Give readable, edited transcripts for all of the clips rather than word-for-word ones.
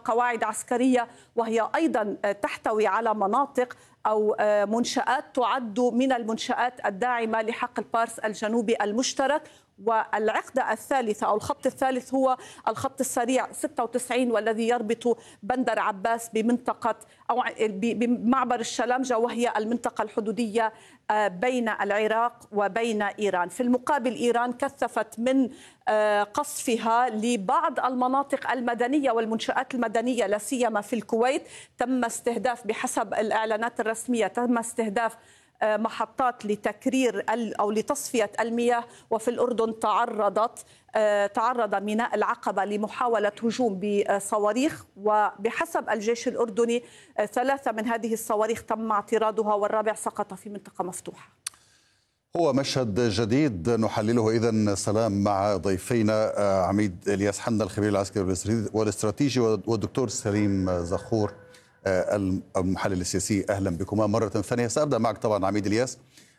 قواعد عسكرية، وهي أيضا تحتوي على مناطق أو منشآت تعد من المنشآت الداعمة لحق البارس الجنوبي المشترك. والعقدة الثالثة أو الخط الثالث هو الخط السريع 96، والذي يربط بندر عباس بمنطقة أو بمعبر الشلامجة، وهي المنطقة الحدودية بين العراق وبين إيران. في المقابل إيران كثفت من قصفها لبعض المناطق المدنية والمنشآت المدنية، لا سيما في الكويت. تم استهداف بحسب الإعلانات الرسمية تم استهداف محطات لتكرير أو لتصفية المياه. وفي الأردن تعرض ميناء العقبة لمحاولة هجوم بصواريخ، وبحسب الجيش الأردني 3 من هذه الصواريخ تم اعتراضها والرابع سقط في منطقة مفتوحة. هو مشهد جديد نحلله إذن سلام مع ضيفينا عميد إلياس حنا الخبير العسكري والاستراتيجي والدكتور سليم زخور المحلل السياسي. أهلا بكما مرة ثانية. سأبدأ معك طبعا عميد إلياس.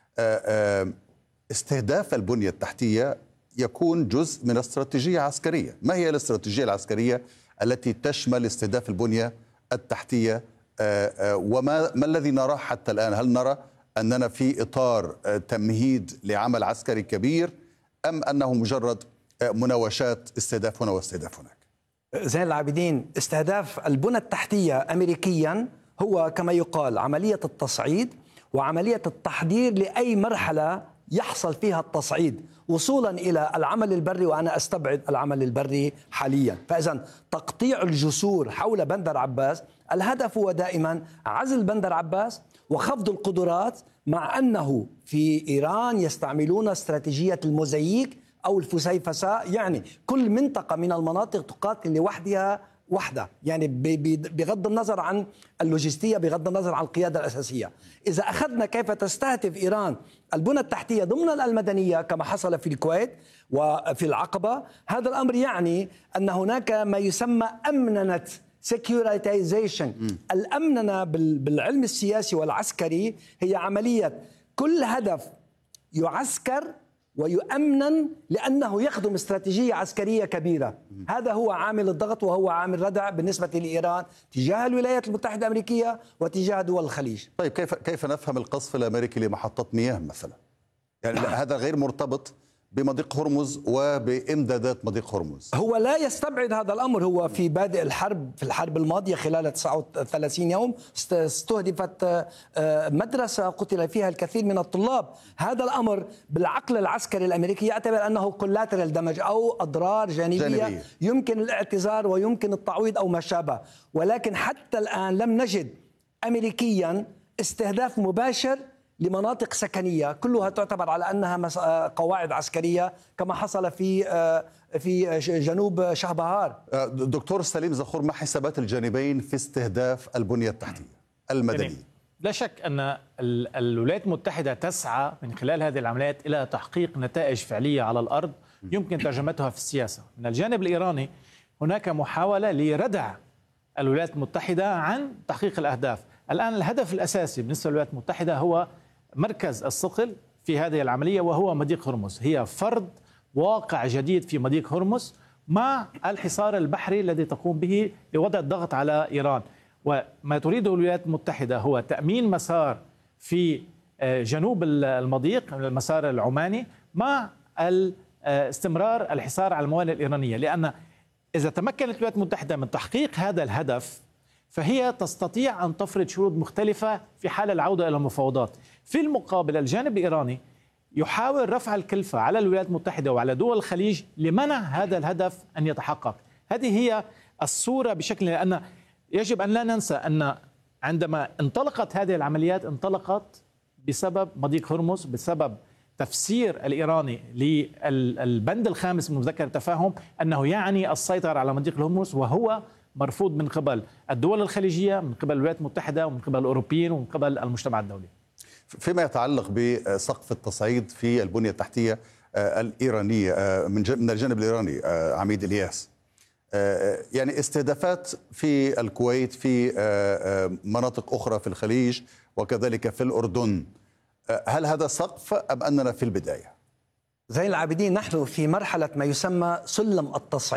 استهداف البنية التحتية يكون جزء من استراتيجية عسكرية. ما هي الاستراتيجية العسكرية التي تشمل استهداف البنية التحتية، وما الذي نراه حتى الآن؟ هل نرى أننا في إطار تمهيد لعمل عسكري كبير، أم أنه مجرد مناوشات استهداف هنا واستهداف هناك؟ زين العابدين، استهداف البنى التحتية أمريكيا هو كما يقال عملية التصعيد وعملية التحضير لأي مرحلة يحصل فيها التصعيد وصولا إلى العمل البري، وأنا أستبعد العمل البري حاليا. فإذا تقطيع الجسور حول بندر عباس، الهدف هو دائما عزل بندر عباس وخفض القدرات، مع أنه في إيران يستعملون استراتيجية الموزاييك أو الفسيفساء، يعني كل منطقة من المناطق تقاتل لوحدها وحدة، يعني بغض النظر عن اللوجستية، بغض النظر عن القيادة الأساسية. إذا أخذنا كيف تستهدف إيران البنى التحتية ضمن المدنية كما حصل في الكويت وفي العقبة، هذا الأمر يعني أن هناك ما يسمى أمننة securitization. الأمننة بالعلم السياسي والعسكري هي عملية كل هدف يعسكر ويؤمن لأنه يخدم استراتيجية عسكرية كبيرة. هذا هو عامل الضغط وهو عامل ردع بالنسبة لإيران تجاه الولايات المتحدة الأمريكية وتجاه دول الخليج. طيب كيف نفهم القصف الأمريكي لمحطة مياه مثلا؟ يعني هذا غير مرتبط بمضيق هرمز وبإمدادات مضيق هرمز. هو لا يستبعد هذا الأمر. هو في بادئ الحرب، في الحرب الماضية خلال 39 يوم استهدفت مدرسة قتل فيها الكثير من الطلاب. هذا الأمر بالعقل العسكري الأمريكي يعتبر أنه collateral damage أو أضرار جانبية يمكن الاعتذار ويمكن التعويض أو ما شابه. ولكن حتى الآن لم نجد أمريكيا استهداف مباشر لمناطق سكنية كلها تعتبر على أنها قواعد عسكرية كما حصل في جنوب شهبهار. دكتور سليم زخور، ما حسابات الجانبين في استهداف البنية التحتية المدنية؟ لا شك أن الولايات المتحدة تسعى من خلال هذه العمليات إلى تحقيق نتائج فعلية على الأرض يمكن ترجمتها في السياسة. من الجانب الإيراني هناك محاولة لردع الولايات المتحدة عن تحقيق الأهداف. الآن الهدف الأساسي بالنسبة للولايات المتحدة هو مركز الثقل في هذه العملية، وهو مضيق هرمز. هي فرض واقع جديد في مضيق هرمز مع الحصار البحري الذي تقوم به لوضع الضغط على إيران. وما تريده الولايات المتحدة هو تأمين مسار في جنوب المضيق، المسار العماني، مع استمرار الحصار على الموانئ الإيرانية. لأن إذا تمكنت الولايات المتحدة من تحقيق هذا الهدف فهي تستطيع أن تفرض شروط مختلفة في حال العودة إلى المفاوضات. في المقابل الجانب الإيراني يحاول رفع الكلفة على الولايات المتحدة وعلى دول الخليج لمنع هذا الهدف أن يتحقق. هذه هي الصورة بشكل، لأن يجب أن لا ننسى أن عندما انطلقت هذه العمليات انطلقت بسبب مضيق هرمز، بسبب تفسير الإيراني للبند الخامس من مذكرة التفاهم أنه يعني السيطرة على مضيق هرمز، وهو مرفوض من قبل الدول الخليجية، من قبل الولايات المتحدة، ومن قبل الأوروبيين، ومن قبل المجتمع الدولي. فيما يتعلق بسقف التصعيد في البنية التحتية الإيرانية من الجانب الإيراني عميد إلياس، يعني استهدافات في الكويت، في مناطق أخرى في الخليج وكذلك في الأردن، هل هذا سقف أم أننا في البداية؟ زين العابدين، نحن في مرحلة ما يسمى سلم التصعيد.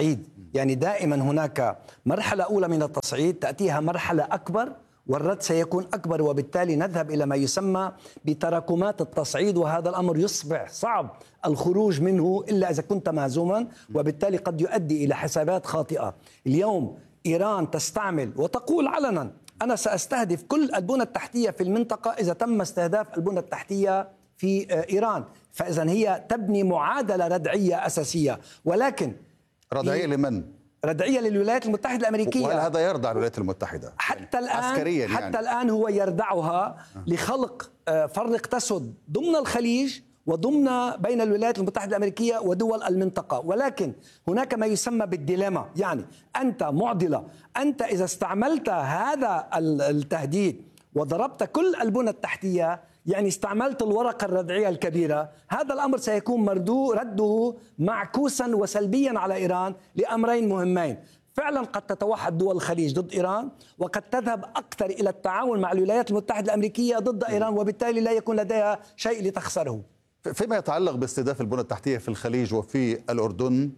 يعني دائما هناك مرحلة أولى من التصعيد تأتيها مرحلة أكبر والرد سيكون أكبر، وبالتالي نذهب إلى ما يسمى بتراكمات التصعيد، وهذا الأمر يصبح صعب الخروج منه إلا إذا كنت مهزوما، وبالتالي قد يؤدي إلى حسابات خاطئة. اليوم إيران تستعمل وتقول علنا أنا سأستهدف كل البنى التحتية في المنطقة إذا تم استهداف البنى التحتية في إيران، فإذا هي تبني معادلة ردعية أساسية. ولكن ردعية لمن؟ ردعية للولايات المتحدة الأمريكية. وهل هذا يرضع الولايات المتحدة؟ حتى الآن عسكريا يعني. حتى الآن هو يردعها لخلق فرق تسد ضمن الخليج وضمن بين الولايات المتحدة الأمريكية ودول المنطقة. ولكن هناك ما يسمى بالديليما، يعني أنت معضلة، أنت إذا استعملت هذا التهديد وضربت كل البنى التحتية، يعني استعملت الورقة الردعية الكبيرة، هذا الأمر سيكون رده معكوسا وسلبيا على إيران لأمرين مهمين. فعلا قد تتوحد دول الخليج ضد إيران، وقد تذهب أكثر إلى التعاون مع الولايات المتحدة الأمريكية ضد إيران، وبالتالي لا يكون لديها شيء لتخسره. فيما يتعلق باستهداف البنى التحتية في الخليج وفي الأردن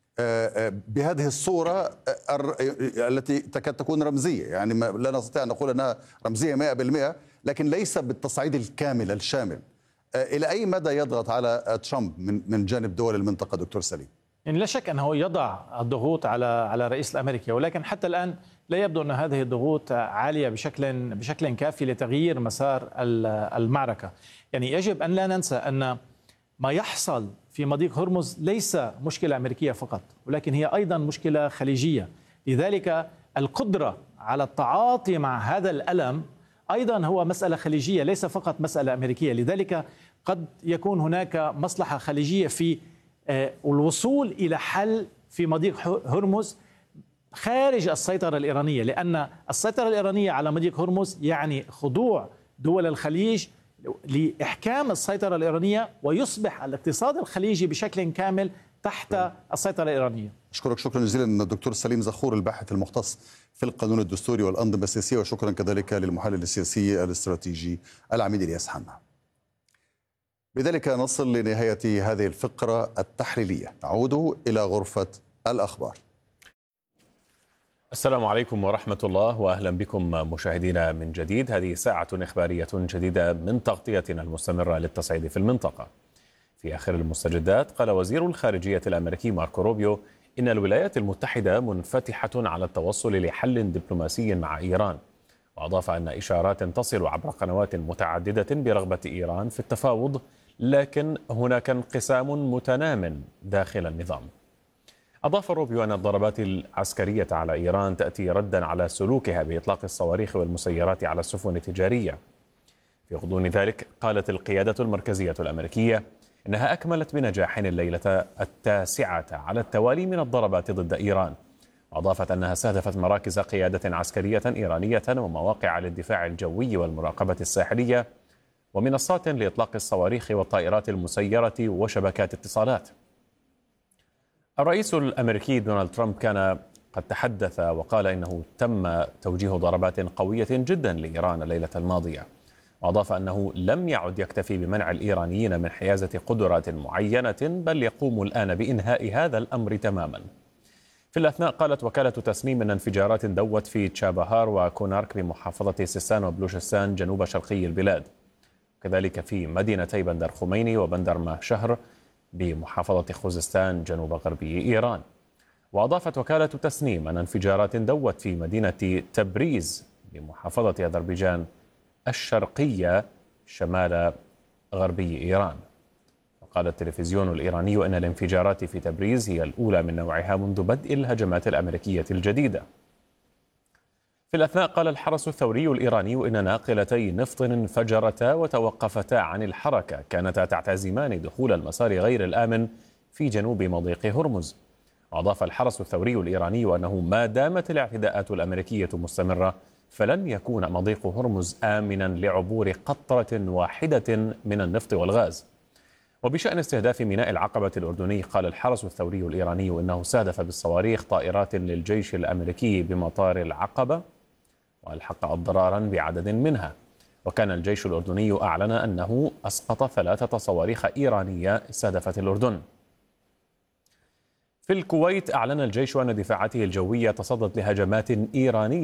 بهذه الصورة التي تكاد تكون رمزية، يعني لا نستطيع أن نقول أنها رمزية 100%، لكن ليس بالتصعيد الكامل الشامل. إلى أي مدى يضغط على ترامب من جانب دول المنطقة دكتور سليم؟ يعني لا شك أنه يضع الضغوط على الرئيس الأمريكي، ولكن حتى الآن لا يبدو أن هذه الضغوط عالية بشكل كافي لتغيير مسار المعركة. يعني يجب أن لا ننسى أن ما يحصل في مضيق هرمز ليس مشكلة أمريكية فقط، ولكن هي أيضا مشكلة خليجية. لذلك القدرة على التعاطي مع هذا الألم أيضا هو مسألة خليجية، ليس فقط مسألة أمريكية. لذلك قد يكون هناك مصلحة خليجية في الوصول إلى حل في مضيق هرمز خارج السيطرة الإيرانية، لأن السيطرة الإيرانية على مضيق هرمز يعني خضوع دول الخليج لإحكام السيطرة الإيرانية، ويصبح الاقتصاد الخليجي بشكل كامل تحت السيطرة الإيرانية. أشكرك شكرا جزيلا الدكتور سليم زخور، الباحث المختص في القانون الدستوري والأنظمة السياسية، وشكرا كذلك للمحلل السياسي الاستراتيجي العميد إلياس حنا. بذلك نصل لنهاية هذه الفقرة التحليلية، نعود إلى غرفة الأخبار. السلام عليكم ورحمة الله، وأهلا بكم مشاهدينا من جديد. هذه ساعة إخبارية جديدة من تغطيتنا المستمرة للتصعيد في المنطقة. في آخر المستجدات قال وزير الخارجية الأمريكي ماركو روبيو إن الولايات المتحدة منفتحة على التوصل لحل دبلوماسي مع إيران، وأضاف أن إشارات تصل عبر قنوات متعددة برغبة إيران في التفاوض، لكن هناك انقسام متنام داخل النظام. أضاف روبيو أن الضربات العسكرية على إيران تأتي ردا على سلوكها بإطلاق الصواريخ والمسيرات على السفن التجارية. في غضون ذلك قالت القيادة المركزية الأمريكية إنها أكملت بنجاح الليلة 9 على التوالي من الضربات ضد إيران، وأضافت أنها استهدفت مراكز قيادة عسكرية إيرانية ومواقع للدفاع الجوي والمراقبة الساحلية ومنصات لإطلاق الصواريخ والطائرات المسيرة وشبكات اتصالات. الرئيس الأمريكي دونالد ترامب كان قد تحدث وقال إنه تم توجيه ضربات قوية جدا لإيران الليلة الماضية، وأضاف أنه لم يعد يكتفي بمنع الإيرانيين من حيازة قدرات معينة، بل يقوم الآن بإنهاء هذا الأمر تماما. في الأثناء قالت وكالة تسنيم أن انفجارات دوت في تشابهار وكونارك بمحافظة سيستان وبلوشستان جنوب شرقي البلاد، كذلك في مدينتي بندر خميني وبندر ماشهر بمحافظة خوزستان جنوب غربي إيران. وأضافت وكالة تسنيم أن انفجارات دوت في مدينة تبريز بمحافظة أذربيجان الشرقية شمال غربي إيران. وقال التلفزيون الإيراني أن الانفجارات في تبريز هي الأولى من نوعها منذ بدء الهجمات الأمريكية الجديدة. في الأثناء قال الحرس الثوري الإيراني إن ناقلتي نفط انفجرتا وتوقفتا عن الحركة كانتا تعتزمان دخول المسار غير الآمن في جنوب مضيق هرمز. وأضاف الحرس الثوري الإيراني أنه ما دامت الاعتداءات الأمريكية مستمرة فلن يكون مضيق هرمز آمنا لعبور قطرة واحدة من النفط والغاز. وبشأن استهداف ميناء العقبة الأردني قال الحرس الثوري الإيراني إنه استهدف بالصواريخ طائرات للجيش الأمريكي بمطار العقبة وألحق أضرارا بعدد منها. وكان الجيش الأردني أعلن أنه أسقط 3 صواريخ إيرانية استهدفت الأردن. في الكويت أعلن الجيش أن دفاعاته الجوية تصدت لهجمات إيرانية